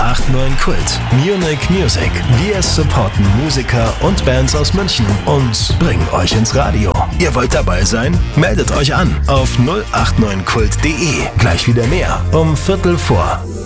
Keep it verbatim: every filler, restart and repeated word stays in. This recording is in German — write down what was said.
neun Kult. Munich Music. Wir supporten Musiker und Bands aus München und bringen euch ins Radio. Ihr wollt dabei sein? Meldet euch an auf null acht neun kult punkt de. Gleich wieder mehr um Viertel vor.